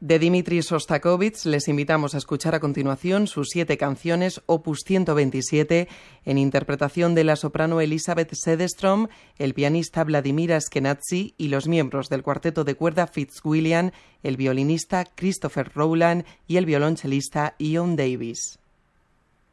De Dmitri Shostakovich les invitamos a escuchar a continuación sus 7 canciones, opus 127, en interpretación de la soprano Elizabeth Sedestrom, el pianista Vladimir Ashkenazy y los miembros del cuarteto de cuerda Fitzwilliam, el violinista Christopher Rowland y el violonchelista Ian Davis.